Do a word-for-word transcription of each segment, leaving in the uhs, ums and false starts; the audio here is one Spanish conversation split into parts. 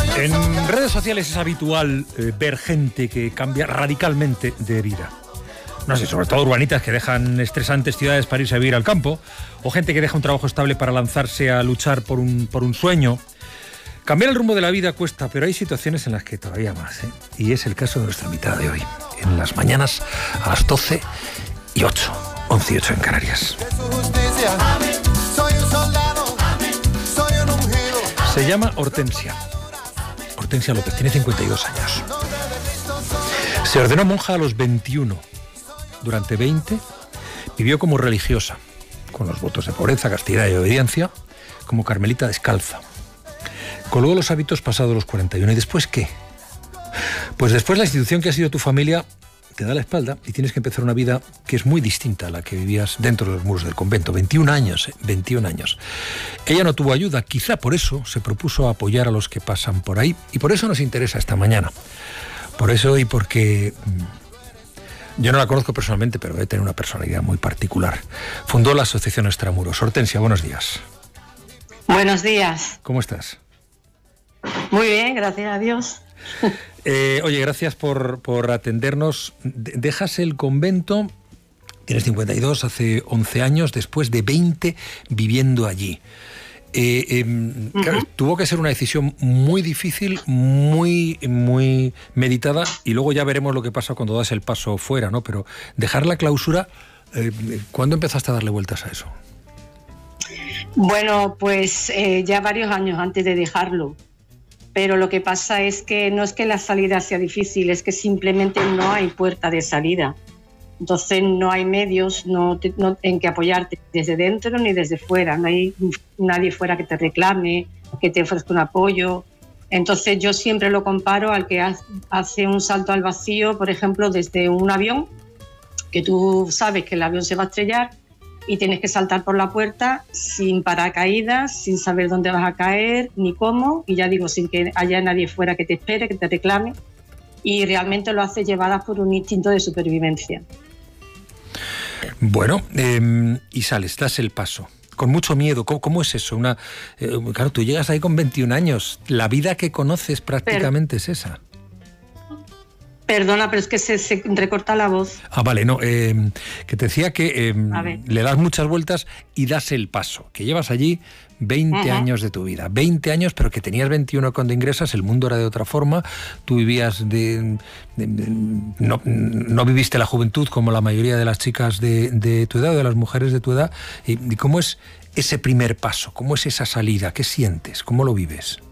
En redes sociales es habitual eh, ver gente que cambia radicalmente de vida. No sé, sobre todo urbanitas que dejan estresantes ciudades para irse a vivir al campo, o gente que deja un trabajo estable para lanzarse a luchar por un, por un sueño. Cambiar el rumbo de la vida cuesta, pero hay situaciones en las que todavía más, ¿eh? Y es el caso de nuestra invitada de hoy, en las mañanas a las doce y ocho, once y ocho en Canarias. Se llama Hortensia. Hortensia López, tiene cincuenta y dos años. Se ordenó monja a los veintiuno. Durante veinte vivió como religiosa, con los votos de pobreza, castidad y obediencia, como carmelita descalza. Colgó los hábitos pasados los cuarenta y uno. ¿Y después qué? Pues después la institución que ha sido tu familia te da la espalda y tienes que empezar una vida que es muy distinta a la que vivías dentro de los muros del convento. veintiún años, ¿eh? veintiún años. Ella no tuvo ayuda, quizá por eso se propuso apoyar a los que pasan por ahí, y por eso nos interesa esta mañana. Por eso y porque yo no la conozco personalmente, pero debe tener una personalidad muy particular. Fundó la Asociación Extramuros. Hortensia, buenos días. Buenos días. ¿Cómo estás? Muy bien, gracias a Dios. Eh, oye, gracias por, por atendernos. Dejas el convento, tienes cincuenta y dos, hace once años, después de veinte viviendo allí. Eh, eh, uh-huh. Claro, tuvo que ser una decisión muy difícil, muy, muy meditada, y luego ya veremos lo que pasa cuando das el paso fuera, ¿no? Pero dejar la clausura, eh, ¿cuándo empezaste a darle vueltas a eso? Bueno, pues eh, ya varios años antes de dejarlo. Pero lo que pasa es que no es que la salida sea difícil, es que simplemente no hay puerta de salida. Entonces no hay medios no, te, no en que apoyarte desde dentro ni desde fuera. No hay nadie fuera que te reclame, que te ofrezca un apoyo. Entonces yo siempre lo comparo al que hace un salto al vacío, por ejemplo, desde un avión, que tú sabes que el avión se va a estrellar y tienes que saltar por la puerta sin paracaídas, sin saber dónde vas a caer ni cómo, y ya digo, sin que haya nadie fuera que te espere, que te reclame, y realmente lo haces llevadas por un instinto de supervivencia. Bueno, eh, y sales, das el paso, con mucho miedo. ¿Cómo, cómo es eso? Una, eh, claro, tú llegas ahí con veintiún años, la vida que conoces prácticamente pero, es esa. Perdona, pero es que se, se recorta la voz. Ah, vale, no, eh, que te decía que eh, le das muchas vueltas y das el paso, que llevas allí veinte uh-huh. años de tu vida, veinte años, pero que tenías veintiuno cuando ingresas, el mundo era de otra forma, tú vivías de... de, de no, no viviste la juventud como la mayoría de las chicas de, de tu edad, de las mujeres de tu edad, y, y ¿cómo es ese primer paso? ¿Cómo es esa salida? ¿Qué sientes? ¿Cómo lo vives?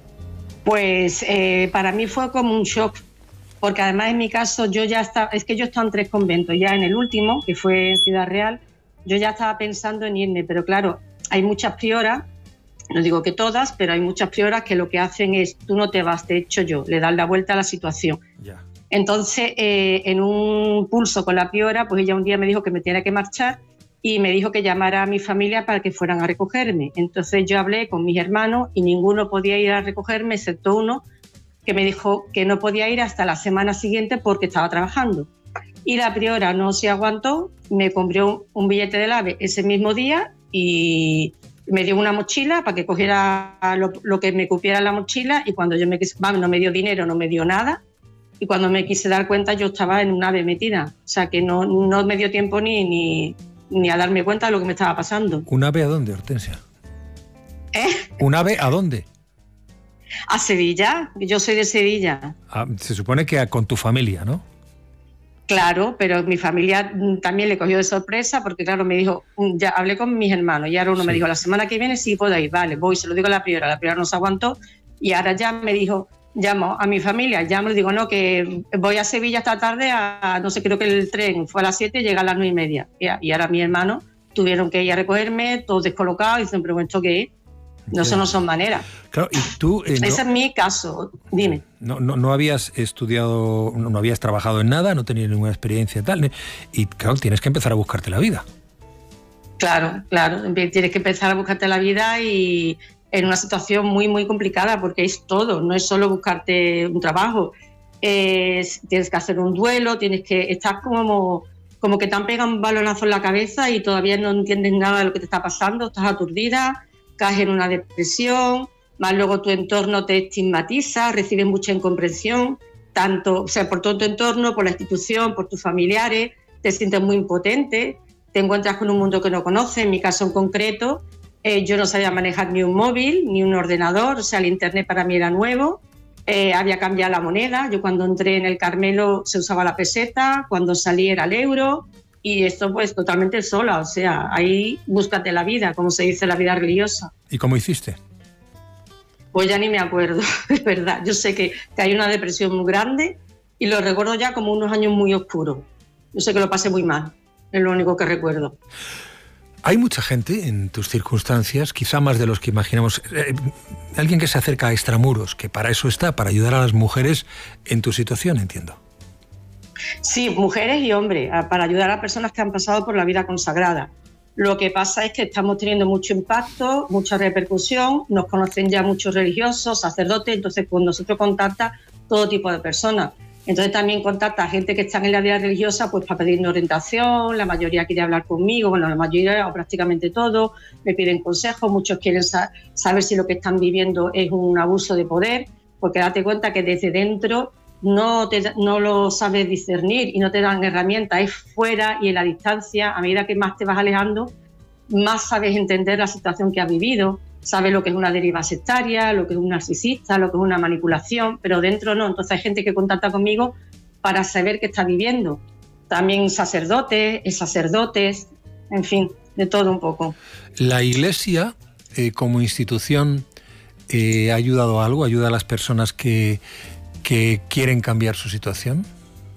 Pues eh, para mí fue como un shock, porque además en mi caso yo ya estaba, es que yo estaba en tres conventos, ya en el último, que fue en Ciudad Real, yo ya estaba pensando en irme, pero claro, hay muchas prioras, no digo que todas, pero hay muchas prioras que lo que hacen es, tú no te vas, te echo yo, le dan la vuelta a la situación. Yeah. Entonces, eh, en un pulso con la priora, pues ella un día me dijo que me tenía que marchar y me dijo que llamara a mi familia para que fueran a recogerme. Entonces yo hablé con mis hermanos y ninguno podía ir a recogerme, excepto uno, que me dijo que no podía ir hasta la semana siguiente porque estaba trabajando. Y la priora no se aguantó, me compró un billete del AVE ese mismo día y me dio una mochila para que cogiera lo, lo que me cupiera en la mochila, y cuando yo me quise, vamos, no me dio dinero, no me dio nada, y cuando me quise dar cuenta yo estaba en un AVE metida, o sea que no, no me dio tiempo ni, ni, ni a darme cuenta de lo que me estaba pasando. ¿Un AVE a dónde, Hortensia? ¿Eh? ¿Un AVE a dónde? A Sevilla, yo soy de Sevilla. Ah, se supone que con tu familia, ¿no? Claro, pero mi familia también le cogió de sorpresa porque, claro, me dijo, ya hablé con mis hermanos y ahora uno sí. me dijo, la semana que viene sí puedo ir, vale, voy, se lo digo a la priora, la priora no se aguantó y ahora ya me dijo, llamo a mi familia, llamo, le digo, no, que voy a Sevilla esta tarde, a, no sé, creo que el tren fue a las siete y llega a las nueve y media. Y, y ahora mis hermanos tuvieron que ir a recogerme, todos descolocados, y dicen, pero ¿esto qué es? No, eso no son maneras. Claro, y tú... Eh, no, Ese es mi caso, dime. No, no, no habías estudiado, no, no habías trabajado en nada, no tenías ninguna experiencia y tal, y claro, tienes que empezar a buscarte la vida. Claro, claro, tienes que empezar a buscarte la vida y en una situación muy, muy complicada, porque es todo, no es solo buscarte un trabajo, es, tienes que hacer un duelo, tienes que... Estás como, como que te han pegado un balonazo en la cabeza y todavía no entiendes nada de lo que te está pasando, estás aturdida, caes en una depresión, más luego tu entorno te estigmatiza, recibes mucha incomprensión, tanto, o sea, por todo tu entorno, por la institución, por tus familiares, te sientes muy impotente, te encuentras con un mundo que no conoces. En mi caso en concreto, eh, yo no sabía manejar ni un móvil, ni un ordenador, o sea, el internet para mí era nuevo, eh, había cambiado la moneda, yo cuando entré en el Carmelo se usaba la peseta, cuando salí era el euro, y esto pues totalmente sola, o sea, ahí búscate la vida, como se dice, la vida religiosa. ¿Y cómo hiciste? Pues ya ni me acuerdo, es verdad, yo sé que, que hay una depresión muy grande y lo recuerdo ya como unos años muy oscuros, yo sé que lo pasé muy mal. Es lo único que recuerdo. Hay mucha gente en tus circunstancias, quizá más de los que imaginamos, eh, alguien que se acerca a Extramuros, que para eso está, para ayudar a las mujeres en tu situación, entiendo. Sí, mujeres y hombres, para ayudar a personas que han pasado por la vida consagrada. Lo que pasa es que estamos teniendo mucho impacto, mucha repercusión, nos conocen ya muchos religiosos, sacerdotes, entonces pues nosotros contacta todo tipo de personas. Entonces también contacta a gente que está en la vida religiosa pues para pedirme orientación, la mayoría quiere hablar conmigo, bueno, la mayoría o prácticamente todo, me piden consejos, muchos quieren sa- saber si lo que están viviendo es un abuso de poder, porque date cuenta que desde dentro no, te, no lo sabes discernir y no te dan herramientas, es fuera y en la distancia, a medida que más te vas alejando, más sabes entender la situación que has vivido, sabes lo que es una deriva sectaria, lo que es un narcisista, lo que es una manipulación, pero dentro no. Entonces hay gente que contacta conmigo para saber qué está viviendo. También sacerdotes, sacerdotes, en fin, de todo un poco. ¿La Iglesia, eh, como institución, eh, ha ayudado a algo? ¿Ayuda a las personas que, que quieren cambiar su situación?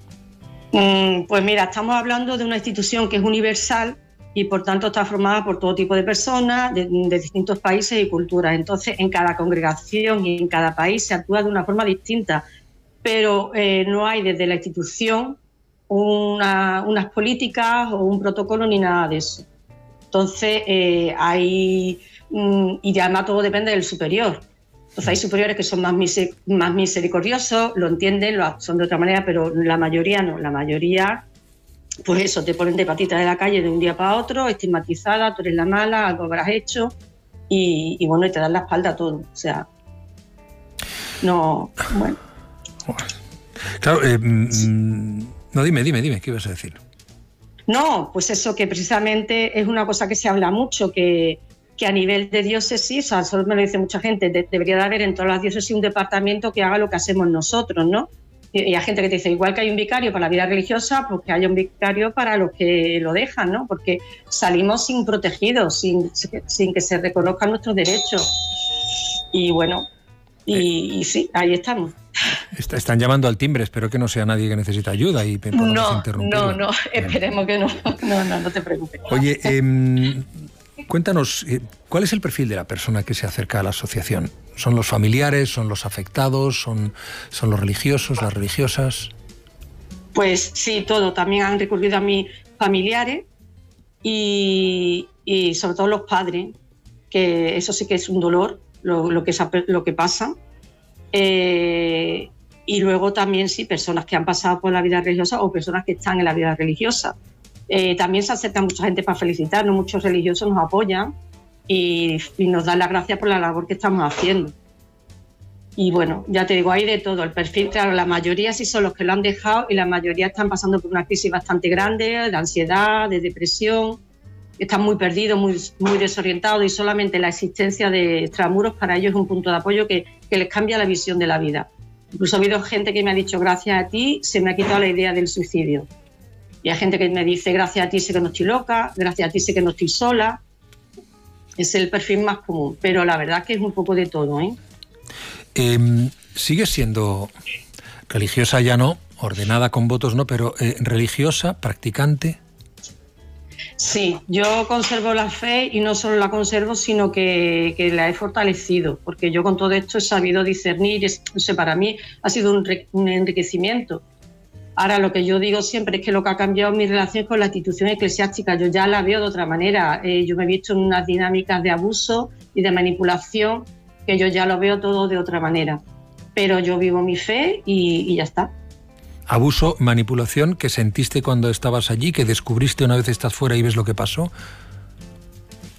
Mm, pues mira, estamos hablando de una institución que es universal, y por tanto está formada por todo tipo de personas de, de distintos países y culturas. Entonces, en cada congregación y en cada país se actúa de una forma distinta, pero eh, no hay desde la institución una, unas políticas o un protocolo ni nada de eso. Entonces, eh, hay... Mm, y además todo depende del superior. Entonces, hay superiores que son más, miser, más misericordiosos, lo entienden, lo, son de otra manera, pero la mayoría no. La mayoría... Pues eso, te ponen de patita de la calle de un día para otro, estigmatizada, tú eres la mala, algo habrás hecho, y, y bueno, y te dan la espalda a todo. O sea, no, bueno. Claro, eh, no, dime, dime, dime, ¿qué ibas a decir? No, pues eso, que precisamente es una cosa que se habla mucho, que, que a nivel de diócesis, o sea, solo me lo dice mucha gente, de, debería de haber en todas las diócesis un departamento que haga lo que hacemos nosotros, ¿no? Y hay gente que te dice, igual que hay un vicario para la vida religiosa, pues que haya un vicario para los que lo dejan, ¿no? Porque salimos sin protegidos, sin, sin que se reconozcan nuestros derechos. Y bueno, y, y sí, ahí estamos. Están llamando al timbre, espero que no sea nadie que necesita ayuda y podamos no, interrumpirlo. No, no, esperemos que no. No, no, no te preocupes. Oye, eh, cuéntanos, ¿cuál es el perfil de la persona que se acerca a la asociación? ¿Son los familiares, son los afectados, son, son los religiosos, las religiosas? Pues sí, todo. También han recurrido a mis familiares y, y sobre todo los padres, que eso sí que es un dolor, lo, lo, que, lo que pasa. Eh, y luego también sí, personas que han pasado por la vida religiosa o personas que están en la vida religiosa. Eh, también se acerca mucha gente para felicitarnos, muchos religiosos nos apoyan y, y nos dan las gracias por la labor que estamos haciendo. Y bueno, ya te digo, hay de todo. El perfil, claro, la mayoría sí son los que lo han dejado y la mayoría están pasando por una crisis bastante grande, de ansiedad, de depresión, están muy perdidos, muy, muy desorientados y solamente la existencia de Extramuros para ellos es un punto de apoyo que, que les cambia la visión de la vida. Incluso ha habido gente que me ha dicho, gracias a ti se me ha quitado la idea del suicidio. Y hay gente que me dice, gracias a ti sé que no estoy loca, gracias a ti sé que no estoy sola. Es el perfil más común, pero la verdad que es un poco de todo, ¿eh? Eh, ¿Sigues siendo religiosa ya no, ordenada con votos no, pero eh, religiosa, practicante? Sí, yo conservo la fe y no solo la conservo, sino que, que la he fortalecido, porque yo con todo esto he sabido discernir, es, o sea, para mí ha sido un, un enriquecimiento. Ahora, lo que yo digo siempre es que lo que ha cambiado mi relación con la institución eclesiástica, yo ya la veo de otra manera. Eh, yo me he visto en unas dinámicas de abuso y de manipulación que yo ya lo veo todo de otra manera. Pero yo vivo mi fe y, y ya está. ¿Abuso, manipulación que sentiste cuando estabas allí, que descubriste una vez estás fuera y ves lo que pasó?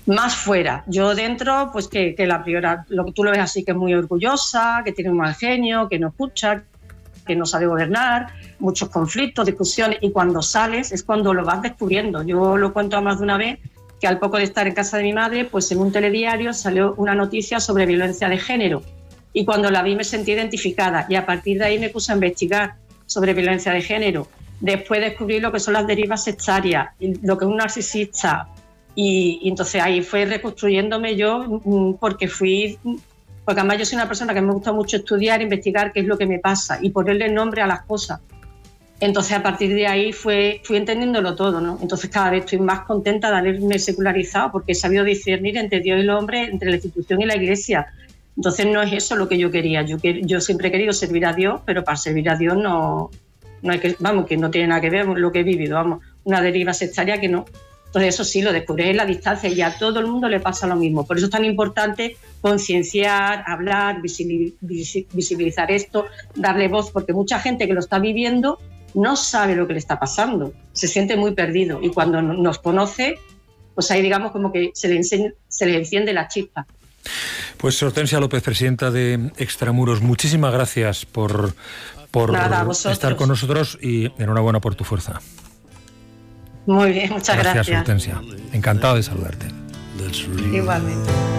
más fuera. Yo dentro, pues que, que la priora, lo que tú lo ves así, que es muy orgullosa, que tiene un mal genio, que no escucha, que no sabe gobernar, muchos conflictos, discusiones, y cuando sales es cuando lo vas descubriendo. Yo lo cuento más de una vez, que al poco de estar en casa de mi madre, pues en un telediario salió una noticia sobre violencia de género, y cuando la vi me sentí identificada, y a partir de ahí me puse a investigar sobre violencia de género. Después descubrí lo que son las derivas sectarias, lo que es un narcisista, y, y entonces ahí fue reconstruyéndome yo, porque fui... Porque además yo soy una persona que me gusta mucho estudiar, investigar qué es lo que me pasa y ponerle nombre a las cosas. Entonces a partir de ahí fue, fui entendiéndolo todo, ¿no? Entonces cada vez estoy más contenta de haberme secularizado porque he sabido discernir entre Dios y el hombre, entre la institución y la iglesia. Entonces no es eso lo que yo quería. Yo, yo siempre he querido servir a Dios, pero para servir a Dios no, no hay que, vamos, que no tiene nada que ver con lo que he vivido, vamos, una deriva sectaria que no. Entonces eso sí, lo descubrí en la distancia y a todo el mundo le pasa lo mismo. Por eso es tan importante concienciar, hablar, visibilizar esto, darle voz, porque mucha gente que lo está viviendo no sabe lo que le está pasando, se siente muy perdido y cuando nos conoce, pues ahí digamos como que se le, enseña, se le enciende la chispa. Pues Hortensia López, presidenta de Extramuros, muchísimas gracias por, por Nada, estar con nosotros y enhorabuena por tu fuerza. Muy bien, muchas gracias. Gracias, Hortensia. Encantado de saludarte. Igualmente.